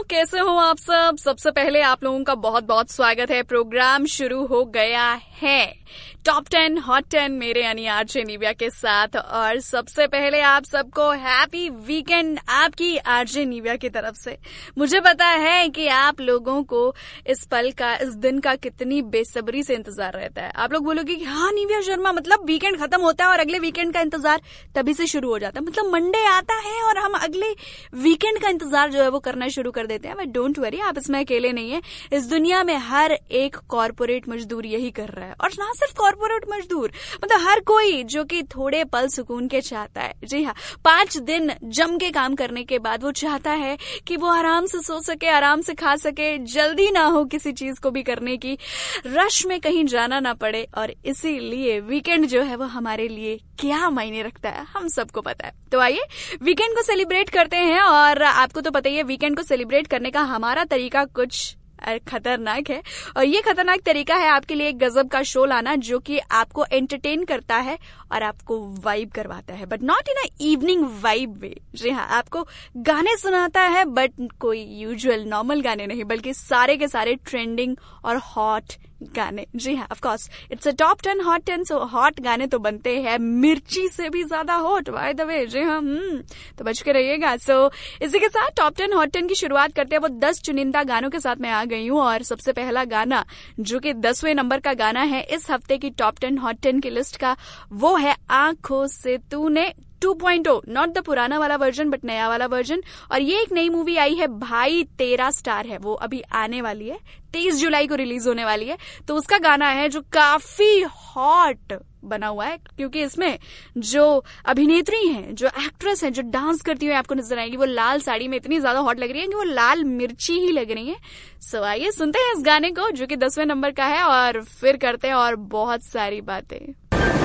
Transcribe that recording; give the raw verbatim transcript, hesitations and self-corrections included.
कैसे हो आप सब। सबसे पहले आप लोगों का बहुत बहुत स्वागत है। प्रोग्राम शुरू हो गया है टॉप टेन हॉट टेन मेरे यानी आरजे निव्या के साथ। और सबसे पहले आप सबको हैप्पी वीकेंड आपकी आरजे निव्या की तरफ से। मुझे पता है कि आप लोगों को इस पल का, इस दिन का कितनी बेसब्री से इंतजार रहता है। आप लोग बोलोगे कि हाँ निव्या शर्मा, मतलब वीकेंड खत्म होता है और अगले वीकेंड का इंतजार तभी से शुरू हो जाता है। मतलब मंडे आता है और हम अगले वीकेंड का इंतजार जो है वो करना शुरू कर देते हैं। बट डोंट वरी, आप इसमें अकेले नहीं है। इस दुनिया में हर एक कॉर्पोरेट मजदूर यही कर रहा है। और ना सिर्फ कॉर्पोरेट मजदूर, मतलब हर कोई जो कि थोड़े पल सुकून के चाहता है। जी हाँ, पांच दिन जम के काम करने के बाद वो चाहता है कि वो आराम से सो सके, आराम से खा सके, जल्दी ना हो किसी चीज को भी करने की, रश में कहीं जाना ना पड़े। और इसीलिए वीकेंड जो है वो हमारे लिए क्या मायने रखता है हम सबको पता है। तो आइए वीकेंड को सेलिब्रेट करते हैं। और आपको तो पता ही है वीकेंड को सेलिब्रेट करने का हमारा तरीका कुछ खतरनाक है। और ये खतरनाक तरीका है आपके लिए एक गजब का शो लाना जो कि आपको एंटरटेन करता है और आपको वाइब करवाता है, but not in a evening vibe वे। जी हाँ, आपको गाने सुनाता है बट कोई यूजुअल नॉर्मल गाने नहीं, बल्कि सारे के सारे ट्रेंडिंग और हॉट गाने। जी हाँ, of course it's a top ten hot ten, so hot गाने तो बनते हैं, मिर्ची से भी ज्यादा हॉट बाय द वे। जी हाँ, हम्म तो बच के रहिएगा। सो so, इसी के साथ टॉप टेन हॉट टेन की शुरुआत करते हैं। वो दस चुनिंदा गानों के साथ मैं आ गई हूँ। और सबसे पहला गाना जो कि दसवें नंबर का गाना है इस हफ्ते की टॉप टेन हॉट टेन की लिस्ट का, वो है आंखों से तूने two point O, not the पुराना वाला वर्जन बट नया वाला वर्जन। और ये एक नई मूवी आई है, भाई तेरा स्टार है, वो अभी आने वाली है, तेईस जुलाई को रिलीज होने वाली है। तो उसका गाना है जो काफी हॉट बना हुआ है, क्योंकि इसमें जो अभिनेत्री हैं, जो एक्ट्रेस हैं, जो डांस करती हुई आपको नजर आएगी, वो लाल साड़ी में इतनी ज्यादा हॉट लग रही है कि वो लाल मिर्ची ही लग रही है। सो आइए सुनते हैं इस गाने को जो कि दसवें नंबर का है और फिर करते हैं और बहुत सारी बातें।